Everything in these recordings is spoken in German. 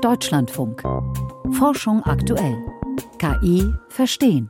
Deutschlandfunk. Forschung aktuell. KI verstehen.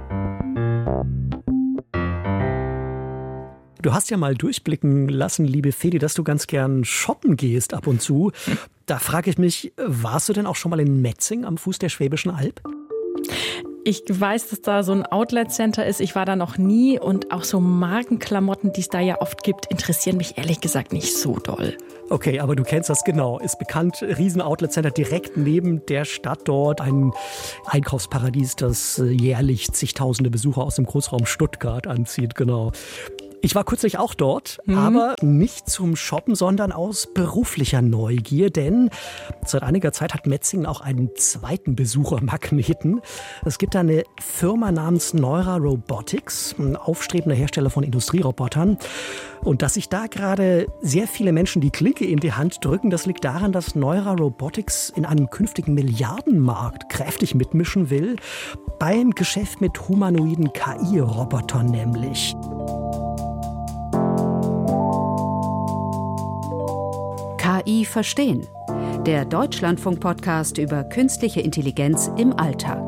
Du hast ja mal durchblicken lassen, liebe Fedi, dass du ganz gern shoppen gehst ab und zu. Da frage ich mich, warst du denn auch schon mal in Metzing am Fuß der Schwäbischen Alb? Ich weiß, dass da so ein Outlet-Center ist. Ich war da noch nie und auch so Markenklamotten, die es da ja oft gibt, interessieren mich ehrlich gesagt nicht so doll. Okay, aber du kennst das genau. Ist bekannt, Riesen-Outlet-Center direkt neben der Stadt dort. Ein Einkaufsparadies, das jährlich zigtausende Besucher aus dem Großraum Stuttgart anzieht, genau. Ich war kürzlich auch dort, aber nicht zum Shoppen, sondern aus beruflicher Neugier, denn seit einiger Zeit hat Metzingen auch einen zweiten Besuchermagneten. Es gibt da eine Firma namens Neura Robotics, ein aufstrebender Hersteller von Industrierobotern. Und dass sich da gerade sehr viele Menschen die Klinke in die Hand drücken, das liegt daran, dass Neura Robotics in einem künftigen Milliardenmarkt kräftig mitmischen will, beim Geschäft mit humanoiden KI-Robotern nämlich. KI verstehen. Der Deutschlandfunk-Podcast über künstliche Intelligenz im Alltag.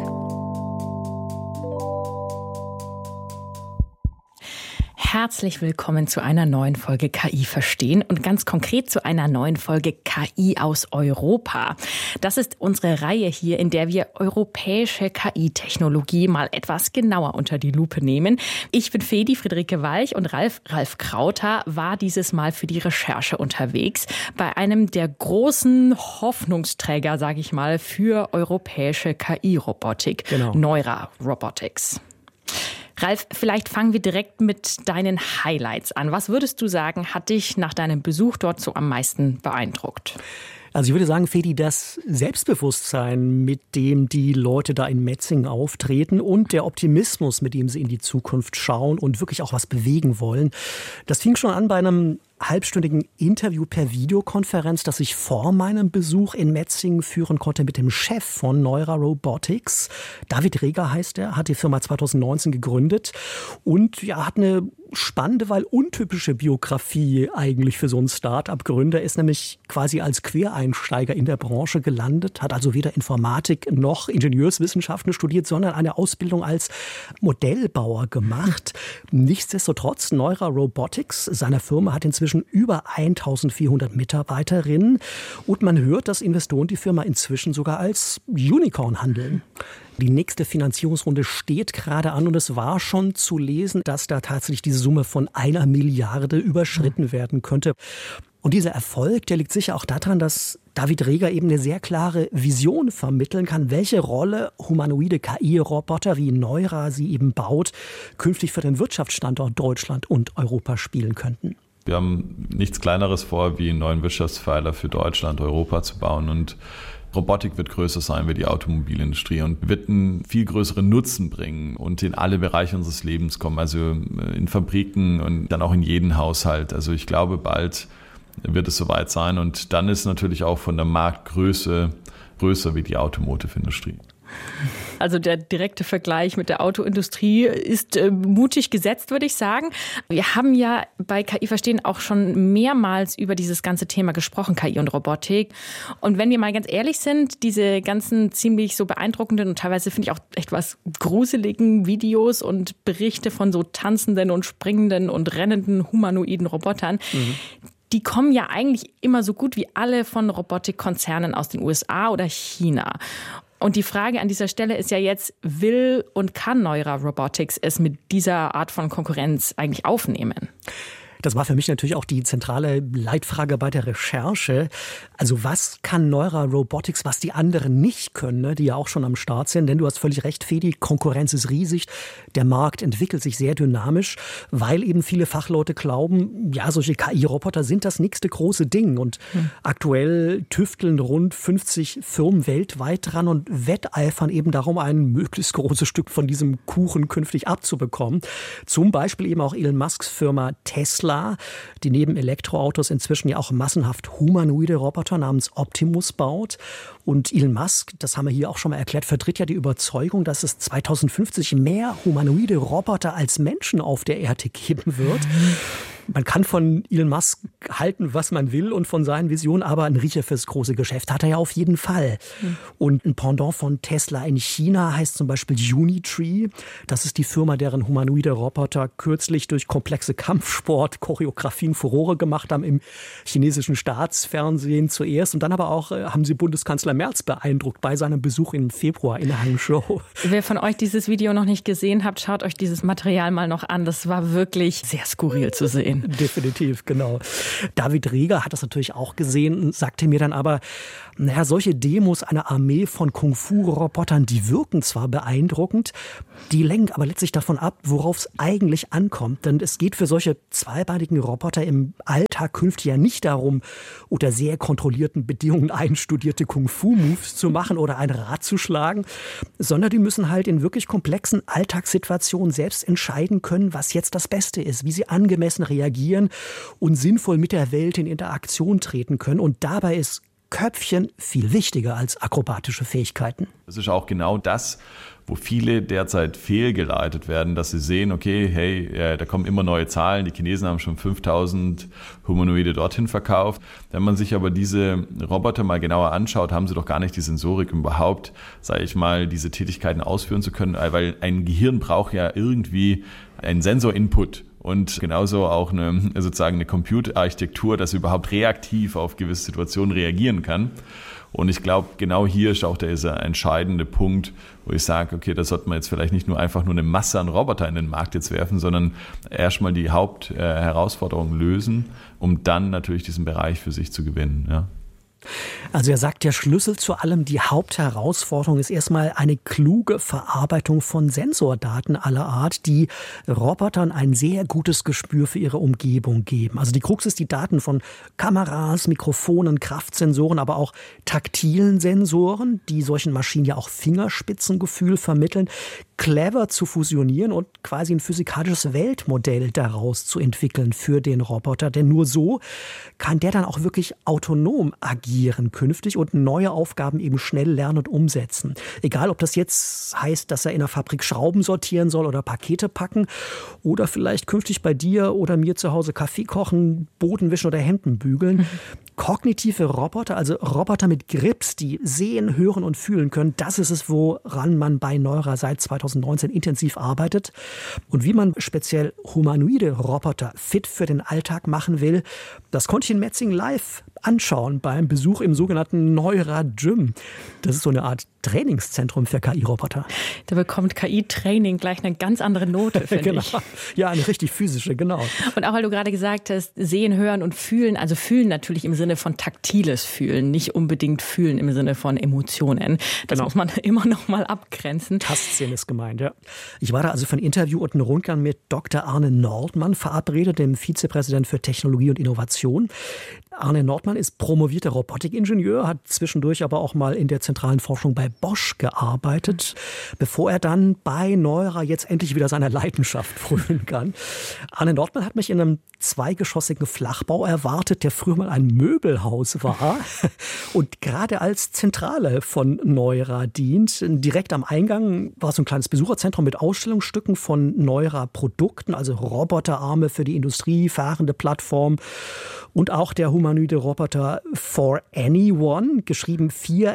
Herzlich willkommen zu einer neuen Folge KI verstehen und ganz konkret zu einer neuen Folge KI aus Europa. Das ist unsere Reihe hier, in der wir europäische KI-Technologie mal etwas genauer unter die Lupe nehmen. Ich bin Fedi, Friederike Walch, und Ralf Krauter war dieses Mal für die Recherche unterwegs bei einem der großen Hoffnungsträger, sage ich mal, für europäische KI-Robotik, genau. Neura Robotics. Ralf, vielleicht fangen wir direkt mit deinen Highlights an. Was würdest du sagen, hat dich nach deinem Besuch dort so am meisten beeindruckt? Also ich würde sagen, Fedi, das Selbstbewusstsein, mit dem die Leute da in Metzingen auftreten und der Optimismus, mit dem sie in die Zukunft schauen und wirklich auch was bewegen wollen, das fing schon an bei einem halbstündigen Interview per Videokonferenz, das ich vor meinem Besuch in Metzingen führen konnte mit dem Chef von Neura Robotics. David Reger heißt er, hat die Firma 2019 gegründet und ja, hat eine spannende, weil untypische Biografie eigentlich für so einen Start-up-Gründer. Ist nämlich quasi als Quereinsteiger in der Branche gelandet, hat also weder Informatik noch Ingenieurswissenschaften studiert, sondern eine Ausbildung als Modellbauer gemacht. Nichtsdestotrotz, Neura Robotics, seiner Firma, hat inzwischen über 1400 Mitarbeiterinnen und man hört, dass Investoren die Firma inzwischen sogar als Unicorn handeln. Die nächste Finanzierungsrunde steht gerade an und es war schon zu lesen, dass da tatsächlich diese Summe von 1 Milliarde überschritten werden könnte. Und dieser Erfolg, der liegt sicher auch daran, dass David Reger eben eine sehr klare Vision vermitteln kann, welche Rolle humanoide KI-Roboter wie Neura sie eben baut, künftig für den Wirtschaftsstandort Deutschland und Europa spielen könnten. Wir haben nichts Kleineres vor, wie einen neuen Wirtschaftspfeiler für Deutschland, Europa zu bauen. Und Robotik wird größer sein wie die Automobilindustrie und wird einen viel größeren Nutzen bringen und in alle Bereiche unseres Lebens kommen, also in Fabriken und dann auch in jeden Haushalt. Also ich glaube, bald wird es soweit sein und dann ist natürlich auch von der Marktgröße größer wie die Automotive-Industrie. Also der direkte Vergleich mit der Autoindustrie ist mutig gesetzt, würde ich sagen. Wir haben ja bei KI verstehen auch schon mehrmals über dieses ganze Thema gesprochen, KI und Robotik. Und wenn wir mal ganz ehrlich sind, diese ganzen ziemlich so beeindruckenden und teilweise finde ich auch echt was gruseligen Videos und Berichte von so tanzenden und springenden und rennenden humanoiden Robotern, die kommen ja eigentlich immer so gut wie alle von Robotikkonzernen aus den USA oder China. Und die Frage an dieser Stelle ist ja jetzt, will und kann Neura Robotics es mit dieser Art von Konkurrenz eigentlich aufnehmen? Das war für mich natürlich auch die zentrale Leitfrage bei der Recherche. Also was kann Neura Robotics, was die anderen nicht können, ne, die ja auch schon am Start sind? Denn du hast völlig recht, Fedi, Konkurrenz ist riesig. Der Markt entwickelt sich sehr dynamisch, weil eben viele Fachleute glauben, ja, solche KI-Roboter sind das nächste große Ding. Und aktuell tüfteln rund 50 Firmen weltweit dran und wetteifern eben darum, ein möglichst großes Stück von diesem Kuchen künftig abzubekommen. Zum Beispiel eben auch Elon Musks Firma Tesla, die neben Elektroautos inzwischen ja auch massenhaft humanoide Roboter namens Optimus baut. Und Elon Musk, das haben wir hier auch schon mal erklärt, vertritt ja die Überzeugung, dass es 2050 mehr humanoide Roboter als Menschen auf der Erde geben wird. Man kann von Elon Musk halten, was man will und von seinen Visionen, aber ein Riecher fürs große Geschäft hat er ja auf jeden Fall. Und ein Pendant von Tesla in China heißt zum Beispiel Unitree. Das ist die Firma, deren humanoide Roboter kürzlich durch komplexe Kampfsport-Choreografien Furore gemacht haben im chinesischen Staatsfernsehen zuerst. Und dann aber auch haben sie Bundeskanzler Merz beeindruckt bei seinem Besuch im Februar in Hangzhou. Wer von euch dieses Video noch nicht gesehen habt, schaut euch dieses Material mal noch an. Das war wirklich sehr skurril zu sehen. Definitiv, genau. David Reger hat das natürlich auch gesehen, sagte mir dann aber, solche Demos einer Armee von Kung-Fu-Robotern, die wirken zwar beeindruckend, die lenken aber letztlich davon ab, worauf es eigentlich ankommt. Denn es geht für solche zweibeinigen Roboter im Alltag künftig ja nicht darum, unter sehr kontrollierten Bedingungen einstudierte Kung-Fu-Moves zu machen oder ein Rad zu schlagen, sondern die müssen halt in wirklich komplexen Alltagssituationen selbst entscheiden können, was jetzt das Beste ist, wie sie angemessen reagieren und sinnvoll mit der Welt in Interaktion treten können. Und dabei ist Köpfchen viel wichtiger als akrobatische Fähigkeiten. Das ist auch genau das, wo viele derzeit fehlgeleitet werden, dass sie sehen, okay, hey, da kommen immer neue Zahlen, die Chinesen haben schon 5000 Humanoide dorthin verkauft. Wenn man sich aber diese Roboter mal genauer anschaut, haben sie doch gar nicht die Sensorik, um überhaupt, sage ich mal, diese Tätigkeiten ausführen zu können, weil ein Gehirn braucht ja irgendwie einen Sensor-Input. Und genauso auch sozusagen eine Computerarchitektur, dass sie überhaupt reaktiv auf gewisse Situationen reagieren kann. Und ich glaube, genau hier ist auch dieser entscheidende Punkt, wo ich sage, okay, da sollte man jetzt vielleicht nicht nur einfach nur eine Masse an Roboter in den Markt jetzt werfen, sondern erstmal die Hauptherausforderung lösen, um dann natürlich diesen Bereich für sich zu gewinnen. Ja. Also er sagt, der Schlüssel zu allem, die Hauptherausforderung ist erstmal eine kluge Verarbeitung von Sensordaten aller Art, die Robotern ein sehr gutes Gespür für ihre Umgebung geben. Also die Krux ist, die Daten von Kameras, Mikrofonen, Kraftsensoren, aber auch taktilen Sensoren, die solchen Maschinen ja auch Fingerspitzengefühl vermitteln, clever zu fusionieren und quasi ein physikalisches Weltmodell daraus zu entwickeln für den Roboter. Denn nur so kann der dann auch wirklich autonom agieren künftig und neue Aufgaben eben schnell lernen und umsetzen. Egal, ob das jetzt heißt, dass er in der Fabrik Schrauben sortieren soll oder Pakete packen oder vielleicht künftig bei dir oder mir zu Hause Kaffee kochen, Boden wischen oder Hemden bügeln. Kognitive Roboter, also Roboter mit Grips, die sehen, hören und fühlen können, das ist es, woran man bei Neura seit 2019 intensiv arbeitet. Und wie man speziell humanoide Roboter fit für den Alltag machen will, das konnte ich in Metzingen live anschauen beim Besuch im sogenannten Neura Gym. Das ist so eine Art Trainingszentrum für KI-Roboter. Da bekommt KI-Training gleich eine ganz andere Note, finde ich. Ja, eine richtig physische, genau. Und auch weil du gerade gesagt hast, sehen, hören und fühlen, also fühlen natürlich im Sinne von taktiles Fühlen, nicht unbedingt fühlen im Sinne von Emotionen. Das muss man immer noch mal abgrenzen. Tastsinn ist gemeint, ja. Ich war da also für ein Interview und einen Rundgang mit Dr. Arne Nordmann verabredet, dem Vizepräsident für Technologie und Innovation. Arne Nordmann ist promovierter Robotikingenieur, hat zwischendurch aber auch mal in der zentralen Forschung bei Bosch gearbeitet, bevor er dann bei Neura jetzt endlich wieder seiner Leidenschaft frönen kann. Arne Nordmann hat mich in einem zweigeschossigen Flachbau erwartet, der früher mal ein Möbelhaus war und gerade als Zentrale von Neura dient. Direkt am Eingang war so ein kleines Besucherzentrum mit Ausstellungsstücken von Neura-Produkten, also Roboterarme für die Industrie, fahrende Plattform und auch der humanoide Roboter For Anyone, geschrieben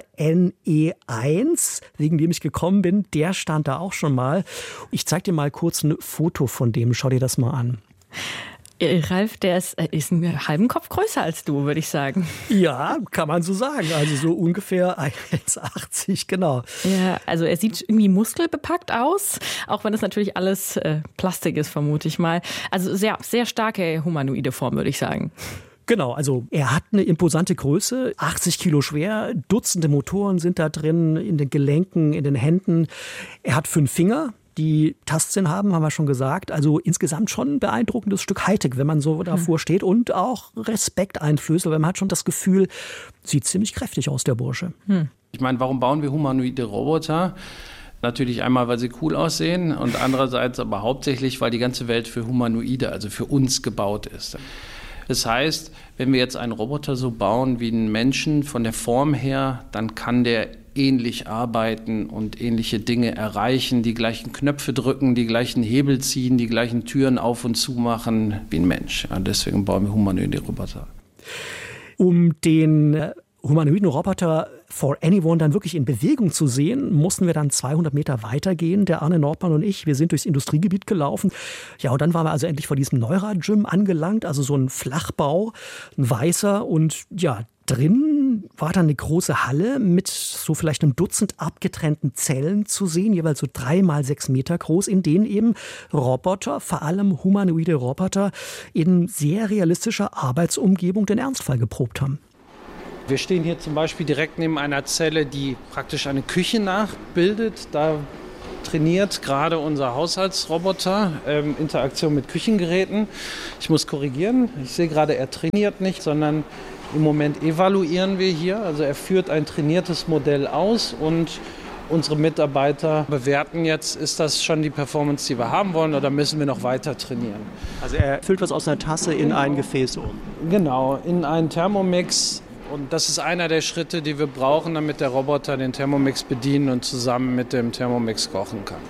4NE1, wegen dem ich gekommen bin, der stand da auch schon mal. Ich zeige dir mal kurz ein Foto von dem, schau dir das mal an. Ralf, der ist einen halben Kopf größer als du, würde ich sagen. Ja, kann man so sagen. Also so ungefähr 1,80, genau. Ja, also er sieht irgendwie muskelbepackt aus, auch wenn das natürlich alles Plastik ist, vermute ich mal. Also sehr, sehr starke humanoide Form, würde ich sagen. Genau, also er hat eine imposante Größe, 80 Kilo schwer, Dutzende Motoren sind da drin, in den Gelenken, in den Händen. Er hat 5 Finger, die Tastsinn haben wir schon gesagt. Also insgesamt schon ein beeindruckendes Stück Hightech, wenn man so davor steht. Und auch Respekt einflößt, weil man hat schon das Gefühl, sieht ziemlich kräftig aus, der Bursche. Ich meine, warum bauen wir humanoide Roboter? Natürlich einmal, weil sie cool aussehen und andererseits aber hauptsächlich, weil die ganze Welt für Humanoide, also für uns gebaut ist. Das heißt, wenn wir jetzt einen Roboter so bauen wie einen Menschen von der Form her, dann kann der ähnlich arbeiten und ähnliche Dinge erreichen, die gleichen Knöpfe drücken, die gleichen Hebel ziehen, die gleichen Türen auf und zu machen wie ein Mensch. Ja, deswegen bauen wir humanoide Roboter. Um den humanoiden Roboter For Anyone dann wirklich in Bewegung zu sehen, mussten wir dann 200 Meter weitergehen, der Arne Nordmann und ich. Wir sind durchs Industriegebiet gelaufen. Ja, und dann waren wir also endlich vor diesem Neura-Gym angelangt, also so ein Flachbau, ein weißer. Und ja, drin war dann eine große Halle mit so vielleicht einem Dutzend abgetrennten Zellen zu sehen, jeweils so 3 mal 6 Meter groß, in denen eben Roboter, vor allem humanoide Roboter, in sehr realistischer Arbeitsumgebung den Ernstfall geprobt haben. Wir stehen hier zum Beispiel direkt neben einer Zelle, die praktisch eine Küche nachbildet. Da trainiert gerade unser Haushaltsroboter Interaktion mit Küchengeräten. Ich muss korrigieren, ich sehe gerade, er trainiert nicht, sondern im Moment evaluieren wir hier. Also er führt ein trainiertes Modell aus und unsere Mitarbeiter bewerten jetzt, ist das schon die Performance, die wir haben wollen, oder müssen wir noch weiter trainieren. Also er füllt was aus einer Tasse in ein Gefäß um. Genau, in einen Thermomix. Und das ist einer der Schritte, die wir brauchen, damit der Roboter den Thermomix bedienen und zusammen mit dem Thermomix kochen kann.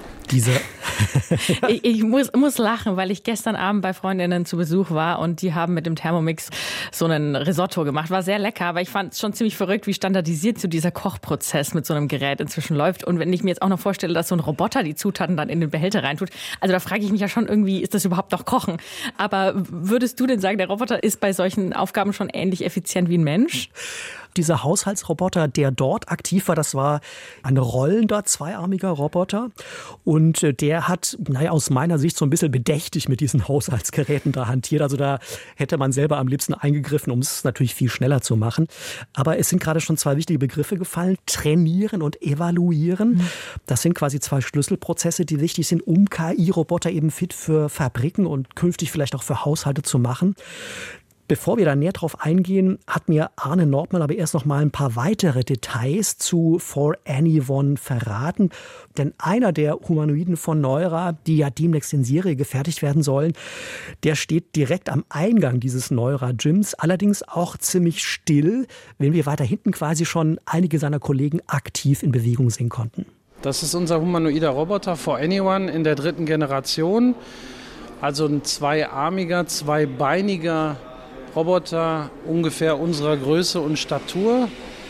Ich muss lachen, weil ich gestern Abend bei Freundinnen zu Besuch war und die haben mit dem Thermomix so einen Risotto gemacht. War sehr lecker, aber ich fand es schon ziemlich verrückt, wie standardisiert so dieser Kochprozess mit so einem Gerät inzwischen läuft. Und wenn ich mir jetzt auch noch vorstelle, dass so ein Roboter die Zutaten dann in den Behälter reintut, also da frage ich mich ja schon irgendwie, ist das überhaupt noch Kochen? Aber würdest du denn sagen, der Roboter ist bei solchen Aufgaben schon ähnlich effizient wie ein Mensch? Dieser Haushaltsroboter, der dort aktiv war, das war ein rollender, zweiarmiger Roboter. Und der hat, aus meiner Sicht so ein bisschen bedächtig mit diesen Haushaltsgeräten da hantiert. Also da hätte man selber am liebsten eingegriffen, um es natürlich viel schneller zu machen. Aber es sind gerade schon 2 wichtige Begriffe gefallen. Trainieren und evaluieren. Das sind quasi 2 Schlüsselprozesse, die wichtig sind, um KI-Roboter eben fit für Fabriken und künftig vielleicht auch für Haushalte zu machen. Bevor wir da näher drauf eingehen, hat mir Arne Nordmann aber erst noch mal ein paar weitere Details zu For Anyone verraten. Denn einer der Humanoiden von Neura, die ja demnächst in Serie gefertigt werden sollen, der steht direkt am Eingang dieses Neura-Gyms. Allerdings auch ziemlich still, wenn wir weiter hinten quasi schon einige seiner Kollegen aktiv in Bewegung sehen konnten. Das ist unser humanoider Roboter For Anyone in der 3. Generation. Also ein zweiarmiger, zweibeiniger Roboter ungefähr unserer Größe und Statur.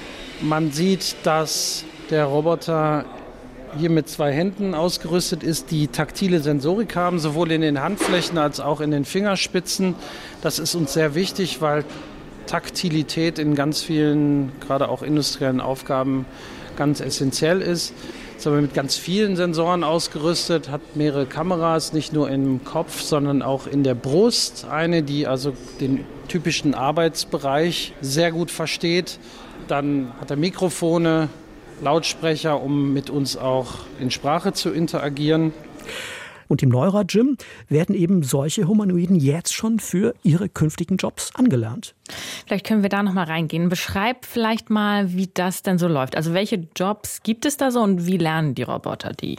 Man sieht, dass der Roboter hier mit 2 Händen ausgerüstet ist, die taktile Sensorik haben, sowohl in den Handflächen als auch in den Fingerspitzen. Das ist uns sehr wichtig, weil Taktilität in ganz vielen, gerade auch industriellen Aufgaben ganz essentiell ist. Ist aber mit ganz vielen Sensoren ausgerüstet, hat mehrere Kameras, nicht nur im Kopf, sondern auch in der Brust. Eine, die also den typischen Arbeitsbereich sehr gut versteht. Dann hat er Mikrofone, Lautsprecher, um mit uns auch in Sprache zu interagieren. Und im Neura-Gym werden eben solche Humanoiden jetzt schon für ihre künftigen Jobs angelernt. Vielleicht können wir da noch mal reingehen. Beschreib vielleicht mal, wie das denn so läuft. Also welche Jobs gibt es da so und wie lernen die Roboter die?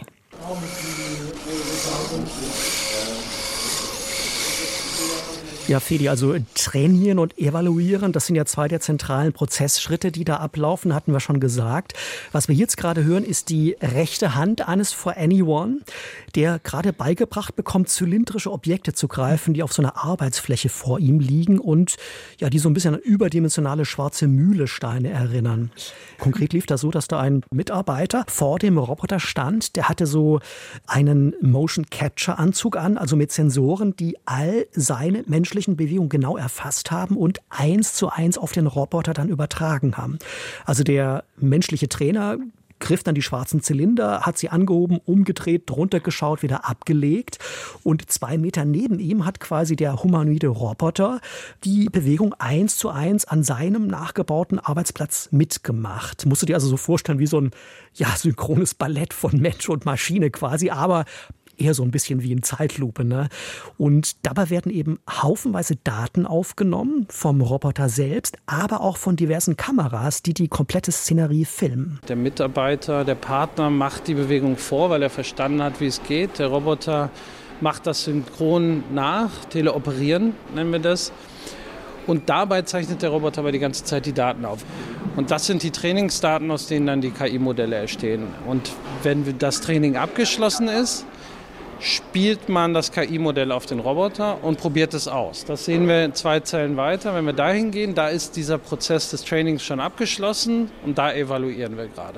Ja, Fedi, also trainieren und evaluieren, das sind ja 2 der zentralen Prozessschritte, die da ablaufen, hatten wir schon gesagt. Was wir jetzt gerade hören, ist die rechte Hand eines For Anyone, der gerade beigebracht bekommt, zylindrische Objekte zu greifen, die auf so einer Arbeitsfläche vor ihm liegen und ja, die so ein bisschen an überdimensionale schwarze Mühlesteine erinnern. Konkret lief das so, dass da ein Mitarbeiter vor dem Roboter stand, der hatte so einen Motion Capture Anzug an, also mit Sensoren, die all seine menschlichen Bewegungen genau erfasst haben und 1:1 auf den Roboter dann übertragen haben. Also der menschliche Trainer griff dann die schwarzen Zylinder, hat sie angehoben, umgedreht, drunter geschaut, wieder abgelegt. Und 2 Meter neben ihm hat quasi der humanoide Roboter die Bewegung 1:1 an seinem nachgebauten Arbeitsplatz mitgemacht. Musst du dir also so vorstellen wie so ein synchrones Ballett von Mensch und Maschine quasi, aber eher so ein bisschen wie in Zeitlupe, ne? Und dabei werden eben haufenweise Daten aufgenommen vom Roboter selbst, aber auch von diversen Kameras, die die komplette Szenerie filmen. Der Mitarbeiter, der Partner macht die Bewegung vor, weil er verstanden hat, wie es geht. Der Roboter macht das synchron nach, teleoperieren nennen wir das. Und dabei zeichnet der Roboter aber die ganze Zeit die Daten auf. Und das sind die Trainingsdaten, aus denen dann die KI-Modelle entstehen. Und wenn das Training abgeschlossen ist, spielt man das KI-Modell auf den Roboter und probiert es aus. Das sehen wir 2 Zellen weiter. Wenn wir dahin gehen, da ist dieser Prozess des Trainings schon abgeschlossen und da evaluieren wir gerade.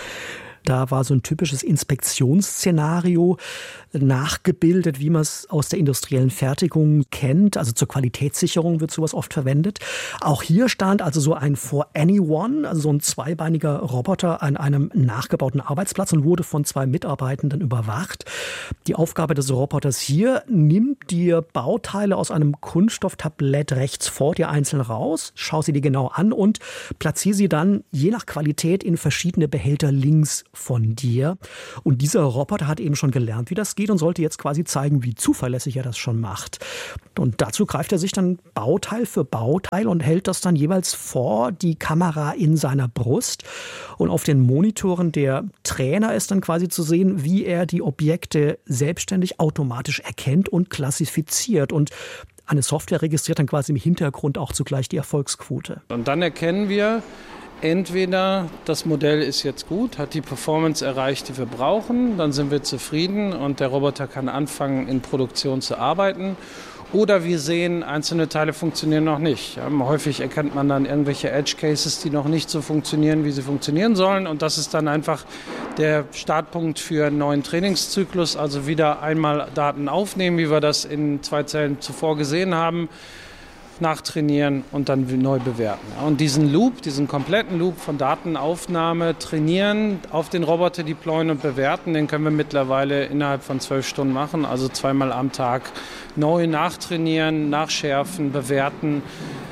Da war so ein typisches Inspektionsszenario nachgebildet, wie man es aus der industriellen Fertigung kennt. Also zur Qualitätssicherung wird sowas oft verwendet. Auch hier stand also so ein For Anyone, also so ein zweibeiniger Roboter an einem nachgebauten Arbeitsplatz und wurde von 2 Mitarbeitenden überwacht. Die Aufgabe des Roboters hier: nimmt dir Bauteile aus einem Kunststofftablett rechts vor dir einzeln raus, schau sie dir genau an und platziere sie dann je nach Qualität in verschiedene Behälter links von dir. Und dieser Roboter hat eben schon gelernt, wie das geht und sollte jetzt quasi zeigen, wie zuverlässig er das schon macht. Und dazu greift er sich dann Bauteil für Bauteil und hält das dann jeweils vor die Kamera in seiner Brust. Und auf den Monitoren der Trainer ist dann quasi zu sehen, wie er die Objekte selbstständig automatisch erkennt und klassifiziert. Und eine Software registriert dann quasi im Hintergrund auch zugleich die Erfolgsquote. Und dann erkennen wir, entweder das Modell ist jetzt gut, hat die Performance erreicht, die wir brauchen, dann sind wir zufrieden und der Roboter kann anfangen, in Produktion zu arbeiten. Oder wir sehen, einzelne Teile funktionieren noch nicht. Häufig erkennt man dann irgendwelche Edge Cases, die noch nicht so funktionieren, wie sie funktionieren sollen. Und das ist dann einfach der Startpunkt für einen neuen Trainingszyklus. Also wieder einmal Daten aufnehmen, wie wir das in 2 Zellen zuvor gesehen haben, nachtrainieren und dann neu bewerten. Und diesen Loop, diesen kompletten Loop von Datenaufnahme, trainieren, auf den Roboter deployen und bewerten, den können wir mittlerweile innerhalb von 12 Stunden machen, also 2-mal am Tag neu nachtrainieren, nachschärfen, bewerten.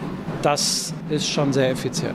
Das ist schon sehr effizient.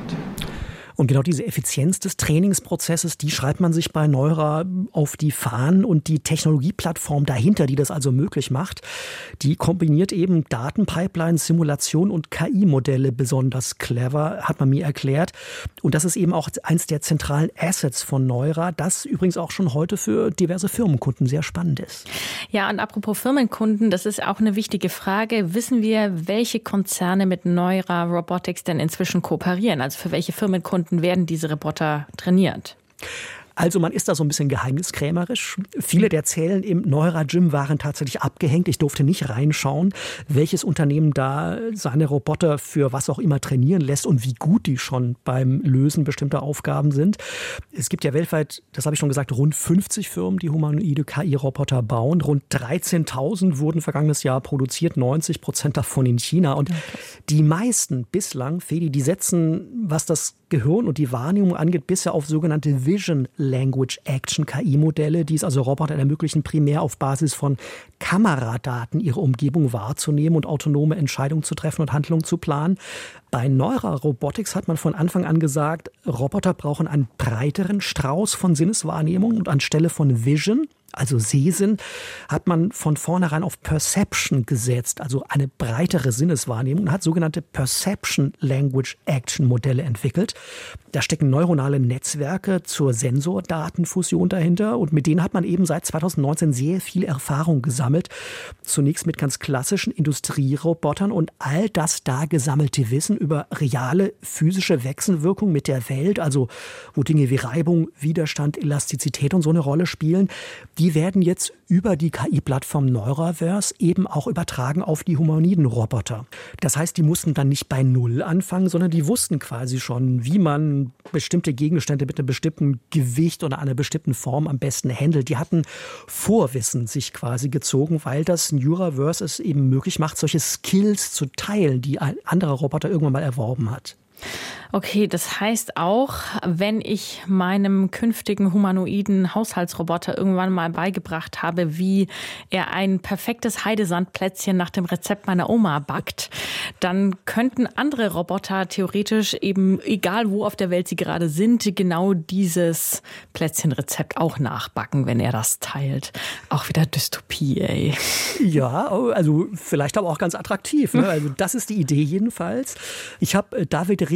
Und genau diese Effizienz des Trainingsprozesses, die schreibt man sich bei Neura auf die Fahnen, und die Technologieplattform dahinter, die das also möglich macht, die kombiniert eben Datenpipelines, Simulation und KI-Modelle besonders clever, hat man mir erklärt. Und das ist eben auch eins der zentralen Assets von Neura, das übrigens auch schon heute für diverse Firmenkunden sehr spannend ist. Ja, und apropos Firmenkunden, das ist auch eine wichtige Frage. Wissen wir, welche Konzerne mit Neura Robotics denn inzwischen kooperieren? Also für welche Firmenkunden werden diese Roboter trainiert? Also man ist da so ein bisschen geheimniskrämerisch. Viele der Zellen im Neura Gym waren tatsächlich abgehängt. Ich durfte nicht reinschauen, welches Unternehmen da seine Roboter für was auch immer trainieren lässt und wie gut die schon beim Lösen bestimmter Aufgaben sind. Es gibt ja weltweit, das habe ich schon gesagt, rund 50 Firmen, die humanoide KI-Roboter bauen. Rund 13.000 wurden vergangenes Jahr produziert, 90% davon in China. Und die meisten bislang, Fedi, die setzen, was das Gehirn und die Wahrnehmung angeht, bisher auf sogenannte Vision Language Action KI-Modelle, die es also Robotern ermöglichen, primär auf Basis von Kameradaten ihre Umgebung wahrzunehmen und autonome Entscheidungen zu treffen und Handlungen zu planen. Bei Neura Robotics hat man von Anfang an gesagt, Roboter brauchen einen breiteren Strauß von Sinneswahrnehmung, und anstelle von Vision, also Sehsinn, hat man von vornherein auf Perception gesetzt, also eine breitere Sinneswahrnehmung, und hat sogenannte Perception Language Action Modelle entwickelt. Da stecken neuronale Netzwerke zur Sensordatenfusion dahinter, und mit denen hat man eben seit 2019 sehr viel Erfahrung gesammelt. Zunächst mit ganz klassischen Industrierobotern, und all das da gesammelte Wissen über reale physische Wechselwirkung mit der Welt, also wo Dinge wie Reibung, Widerstand, Elastizität und so eine Rolle spielen, die werden jetzt über die KI-Plattform Neuraverse eben auch übertragen auf die humanoiden Roboter. Das heißt, die mussten dann nicht bei Null anfangen, sondern die wussten quasi schon, wie man bestimmte Gegenstände mit einem bestimmten Gewicht oder einer bestimmten Form am besten handelt. Die hatten Vorwissen sich quasi gezogen, weil das Neuraverse es eben möglich macht, solche Skills zu teilen, die ein anderer Roboter irgendwann mal erworben hat. Okay, das heißt auch, wenn ich meinem künftigen humanoiden Haushaltsroboter irgendwann mal beigebracht habe, wie er ein perfektes Heidesandplätzchen nach dem Rezept meiner Oma backt, dann könnten andere Roboter theoretisch eben, egal wo auf der Welt sie gerade sind, genau dieses Plätzchenrezept auch nachbacken, wenn er das teilt. Auch wieder Dystopie, ey. Ja, also vielleicht aber auch ganz attraktiv, ne? Also das ist die Idee jedenfalls. Ich habe David Rieger,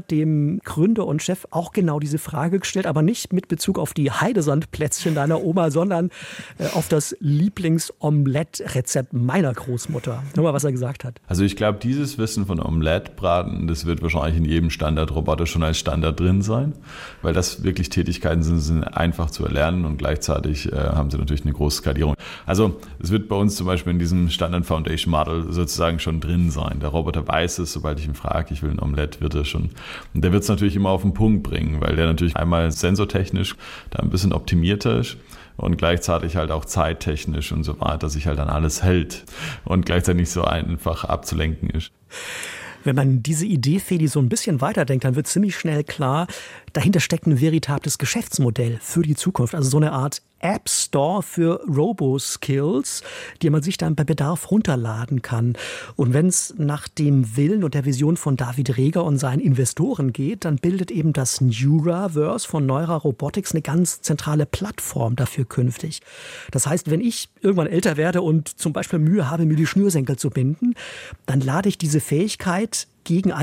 dem Gründer und Chef, auch genau diese Frage gestellt, aber nicht mit Bezug auf die Heidesandplätzchen deiner Oma, sondern auf das Lieblingsomelett-Rezept meiner Großmutter. Hör mal, was er gesagt hat. Also ich glaube, dieses Wissen von Omelettbraten, das wird wahrscheinlich in jedem Standardroboter schon als Standard drin sein, weil das wirklich Tätigkeiten sind einfach zu erlernen und gleichzeitig haben sie natürlich eine große Skalierung. Also es wird bei uns zum Beispiel in diesem Standard Foundation Model sozusagen schon drin sein. Der Roboter weiß es, sobald ich ihn frage, ich will ein Omelett, wird er schon. Und der wird es natürlich immer auf den Punkt bringen, weil der natürlich einmal sensortechnisch da ein bisschen optimierter ist und gleichzeitig halt auch zeittechnisch und so weiter sich halt an alles hält und gleichzeitig nicht so einfach abzulenken ist. Wenn man diese Idee, Fedi, so ein bisschen weiterdenkt, dann wird ziemlich schnell klar, dahinter steckt ein veritables Geschäftsmodell für die Zukunft. Also so eine Art App Store für Robo-Skills, die man sich dann bei Bedarf runterladen kann. Und wenn es nach dem Willen und der Vision von David Reger und seinen Investoren geht, dann bildet eben das Neuraverse von Neura Robotics eine ganz zentrale Plattform dafür künftig. Das heißt, wenn ich irgendwann älter werde und zum Beispiel Mühe habe, mir die Schnürsenkel zu binden, dann lade ich diese Fähigkeit gegen